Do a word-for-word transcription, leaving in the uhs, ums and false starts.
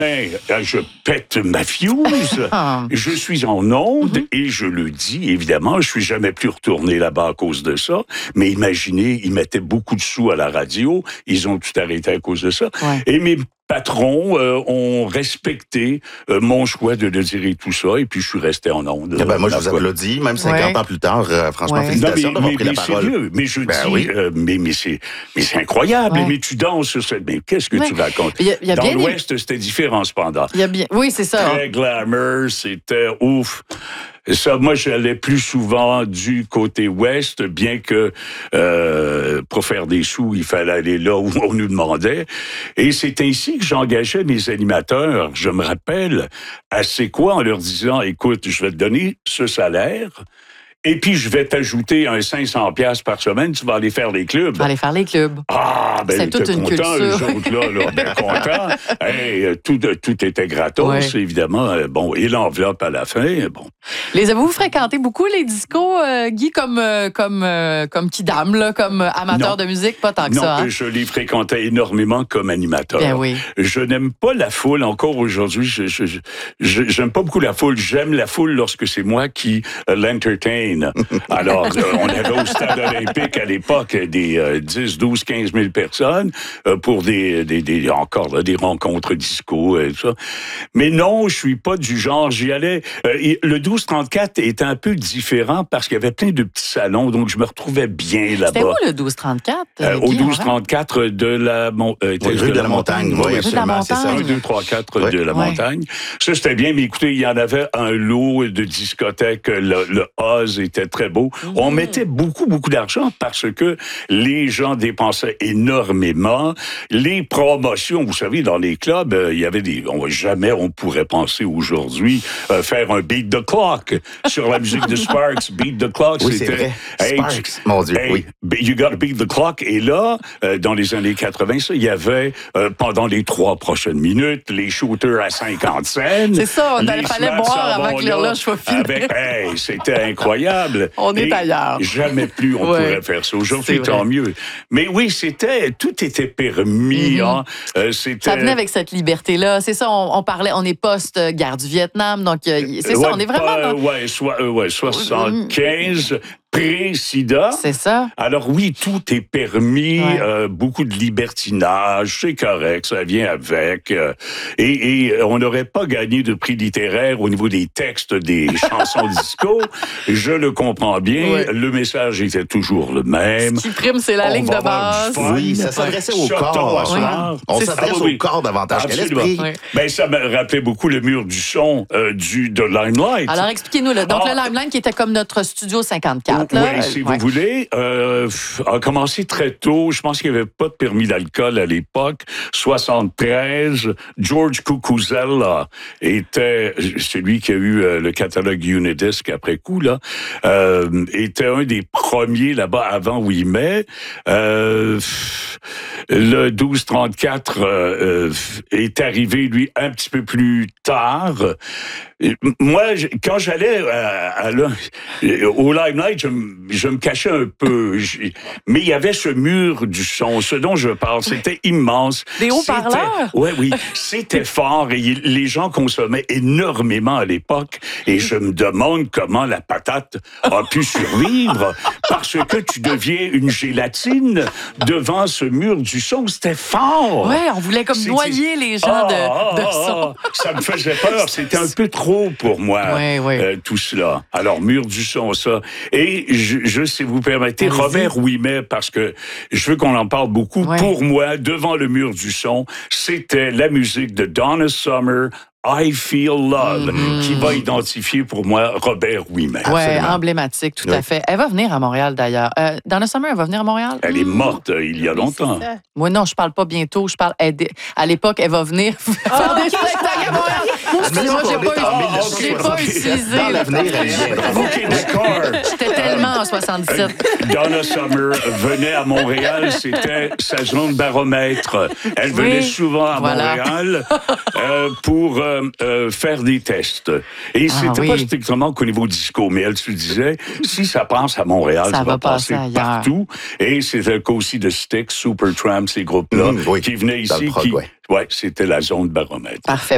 Hey, je pète ma fuse. Je suis en onde mm-hmm. et je le dis, évidemment, je suis jamais plus retourné là-bas à cause de ça. Mais imaginez, ils mettaient beaucoup de sous à la radio. Ils ont tout arrêté à cause de ça. Ouais. Et mes patrons euh, ont respecté euh, mon choix de le dire et tout ça. Et puis, je suis resté en onde. Ah ben, moi, je vous applaudis. Même cinquante ouais. ans plus tard, euh, franchement, ouais. félicitations d'avoir pris la parole. Sérieux, mais je ben dis, oui. euh, mais, mais, c'est, mais c'est incroyable. Ouais. Mais tu danses sur cette... Mais qu'est-ce que ouais. tu racontes? Y a, y a Dans l'Ouest, des... c'était différent cependant. Il y a bien... Oui, c'est ça. Très glamour, c'était ouf. Ça, moi, j'allais plus souvent du côté ouest, bien que euh, pour faire des sous, il fallait aller là où on nous demandait. Et c'est ainsi que j'engageais mes animateurs. Je me rappelle à C'est quoi en leur disant, écoute, je vais te donner ce salaire. Et puis, je vais t'ajouter un cinq cents piastres par semaine, tu vas aller faire les clubs. Tu vas aller faire les clubs. Ah, ben, c'est toute une content, culture. Les autres, là, là, ben, contents. Hey, tout, tout était gratos, ouais. évidemment. Bon, et l'enveloppe à la fin, bon. Les avez-vous fréquenté beaucoup, les discos, euh, Guy, comme, euh, comme, euh, comme kidam, là, comme amateur non. de musique? Pas tant que non, ça. Non, hein? je les fréquentais énormément comme animateur. Ben oui. Je n'aime pas la foule, encore aujourd'hui. Je, je, je, je, j'aime pas beaucoup la foule. J'aime la foule lorsque c'est moi qui euh, l'entertain. Alors, euh, on avait au stade olympique à l'époque des euh, dix, douze, quinze mille personnes euh, pour des, des, des encore là, des rencontres disco et tout ça. Mais non, je suis pas du genre, j'y allais. Euh, le douze trente-quatre est un peu différent parce qu'il y avait plein de petits salons, donc je me retrouvais bien là-bas. C'était où le douze trente-quatre? Euh, au douze trente-quatre de la, mon, euh, oui, rue de, de la, la montagne. montagne. Oui, absolument, c'est ça. un, deux, trois, quatre oui. de la oui. montagne. Ça, c'était bien, mais écoutez, il y en avait un lot de discothèques, le, le Oz était très beau. Mmh. On mettait beaucoup, beaucoup d'argent parce que les gens dépensaient énormément. Les promotions, vous savez, dans les clubs, euh, il y avait des... On, jamais on pourrait penser aujourd'hui euh, faire un beat the clock sur la musique de Sparks. Beat the clock, oui, c'était... Hey, Sparks, mon Dieu, hey, oui. You gotta beat the clock. Et là, euh, dans les années quatre-vingt, ça, il y avait, euh, pendant les trois prochaines minutes, les shooters à cinquante cents. C'est ça, on fallait boire avant que l'horloge soit finie. Avec, hey, c'était incroyable. On est et ailleurs. Jamais plus on ouais. pourrait faire ça. Aujourd'hui, tant mieux. Mais oui, c'était, tout était permis. Mm-hmm. Hein. Euh, c'était... Ça venait avec cette liberté-là. C'est ça, on, on parlait, on est post-guerre du Vietnam, donc euh, c'est ouais, ça, on est vraiment euh, dans... Ouais, so, euh, ouais, soixante-quinze... pré-sida. C'est ça. Alors oui, tout est permis, ouais. euh, beaucoup de libertinage, c'est correct, ça vient avec. Euh, et, et on n'aurait pas gagné de prix littéraire au niveau des textes des chansons disco. Je le comprends bien, ouais. le message était toujours le même. Ce qui prime, c'est la on ligne de base. Oui, ça s'adressait au corps. Oui. On c'est s'adresse ça. au corps davantage qu'à l'esprit. Oui. Ben, ça me rappelait beaucoup le mur du son euh, du, de Limelight. Alors, expliquez-nous. Là. Donc, ah. le Limelight qui était comme notre studio cinquante-quatre. Là, oui, si ouais. vous voulez, euh, a commencé très tôt. Je pense qu'il n'y avait pas de permis d'alcool à l'époque. soixante-treize, George Cucuzella était celui qui a eu euh, le catalogue Unidisc après coup, là, euh, était un des premiers là-bas avant huit mai. Euh, le douze trente-quatre euh, est arrivé, lui, un petit peu plus tard. Moi, quand j'allais à, à, à, au Limelight, je, je me cachais un peu. Mais il y avait ce mur du son, ce dont je parle. C'était immense. Des haut-parleurs? Oui, oui. C'était fort et les gens consommaient énormément à l'époque. Et je me demande comment la patate a pu survivre parce que tu deviens une gélatine devant ce mur du son. C'était fort. Oui, on voulait comme C'était... noyer les gens ah, de, de son. Ah, ça me faisait peur. C'était un peu trop pour moi, oui, oui. Euh, tout cela. Alors, mur du son, ça. Et je, je si vous permettez, Allez-y. Robert Ouimet, parce que je veux qu'on en parle beaucoup. Oui. Pour moi, devant le mur du son, c'était la musique de Donna Summer, I Feel Love, mm-hmm. qui va identifier pour moi Robert Ouimet. Oui, emblématique, tout oui. à fait. Elle va venir à Montréal, d'ailleurs. Euh, Donna Summer, elle va venir à Montréal? Elle mmh. est morte euh, il y a longtemps. Moi, non, je parle pas bientôt. Je parle aider. À l'époque, elle va venir faire des spectacles à Montréal. Excusez-moi, j'ai pas, oh, okay, pas okay. utilisé. Dans l'avenir, elle viendra. OK, d'accord. J'étais tellement en soixante-dix-sept. Donna Summer venait à Montréal, c'était sa zone baromètre. Elle venait oui, souvent à voilà. Montréal euh, pour euh, euh, faire des tests. Et ah, c'était oui. pas strictement qu'au niveau disco, mais elle se disait, si ça passe à Montréal, ça, ça va, va passer, passer partout. Et c'était le cas aussi de Styx, Supertramp, ces groupes-là, mmh, oui. qui venaient ici. Prog, qui... ouais. ouais, c'était la zone baromètre. Parfait.